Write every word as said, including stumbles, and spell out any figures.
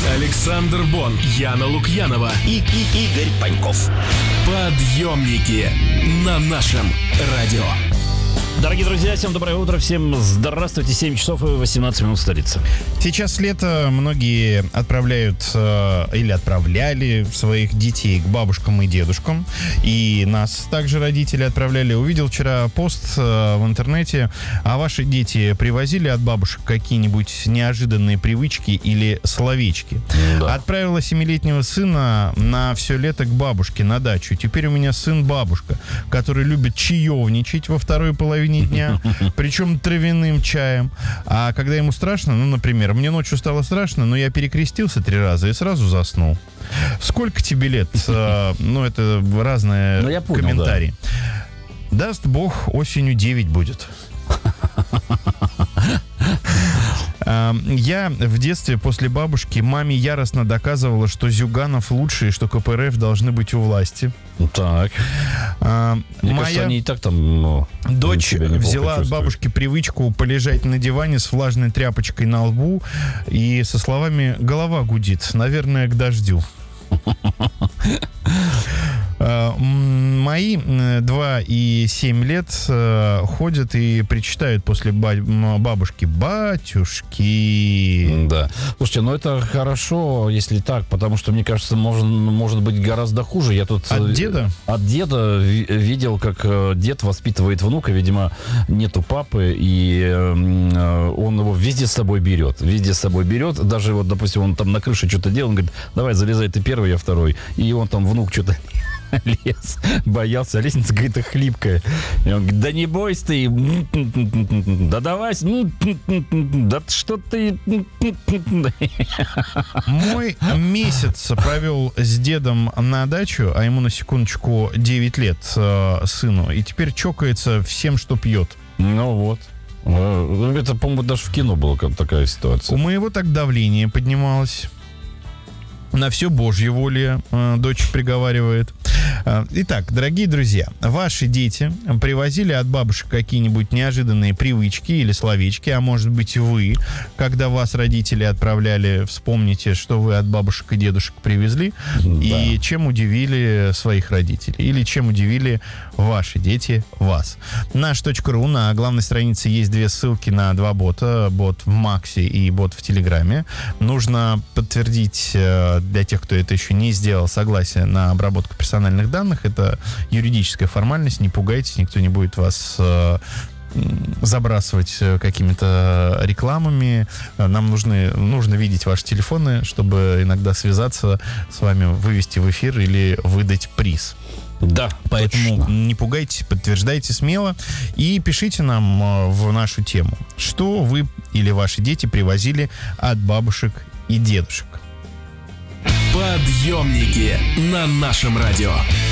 Александр Бон, Яна Лукьянова и, и Игорь Паньков. Подъемники на нашем радио. Дорогие друзья, всем доброе утро, всем здравствуйте, семь часов и восемнадцать минут в столице. Сейчас лето, многие отправляют э, или отправляли своих детей к бабушкам и дедушкам, и нас также родители отправляли. Увидел вчера пост э, в интернете, а ваши дети привозили от бабушек какие-нибудь неожиданные привычки или словечки? Да. Отправила семилетнего сына на все лето к бабушке на дачу. Теперь у меня сын-бабушка, который любит чаевничать во второй половине дня, причем травяным чаем. А когда ему страшно, ну, например, мне ночью стало страшно, но я перекрестился три раза и сразу заснул. Сколько тебе лет? Ну, это разные ну, понял, комментарии. Да. Даст бог, осенью девять будет. Я в детстве после бабушки маме яростно доказывала, что Зюганов лучший, что ка пэ эр эф должны быть у власти. Так. А, Мне моя кажется, они и так там, ну, дочь взяла от бабушки привычку полежать на диване с влажной тряпочкой на лбу и со словами «голова гудит, наверное, к дождю». Мои два и семь лет ходят и причитают после бабушки: батюшки. Да. Слушайте, ну это хорошо, если так, потому что, мне кажется, может, может быть гораздо хуже. Я тут от деда? От деда видел, как дед воспитывает внука. Видимо, нету папы, и он его везде с собой берет. Везде с собой берет. Даже вот, допустим, он там на крыше что-то делал, он говорит: давай, залезай, ты первый, я второй. И он там, внук, что-то лез, боялся, а лестница какая-то хлипкая. И он говорит: да не бойся ты, да давай, да что ты. Мой месяц провел с дедом на дачу, а ему на секундочку девять лет, сыну, и теперь чокается всем, что пьет. Ну вот. Это, по-моему, даже в кино была такая ситуация. У моего так давление поднималось. На все Божье воле, э, дочь приговаривает. Э, итак, дорогие друзья, ваши дети привозили от бабушек какие-нибудь неожиданные привычки или словечки, а может быть вы, когда вас родители отправляли, вспомните, что вы от бабушек и дедушек привезли, да. И чем удивили своих родителей, или чем удивили ваши дети вас. наш точка ру, на главной странице есть две ссылки на два бота, бот в Максе и бот в Телеграме. Нужно подтвердить для тех, кто это еще не сделал, согласие на обработку персональных данных. Это юридическая формальность, не пугайтесь, никто не будет вас э, забрасывать какими-то рекламами. Нам нужны, нужно видеть ваши телефоны, чтобы иногда связаться с вами, вывести в эфир или выдать приз. Да, поэтому точно. Не пугайтесь, подтверждайте смело и пишите нам в нашу тему, что вы или ваши дети привозили от бабушек и дедушек. Подъемники на нашем радио.